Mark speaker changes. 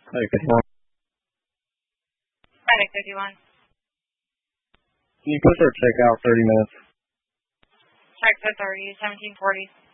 Speaker 1: Hey, good morning.
Speaker 2: Medic 51.
Speaker 1: Can you push our check out 30 minutes?
Speaker 2: Check the 30, 1740.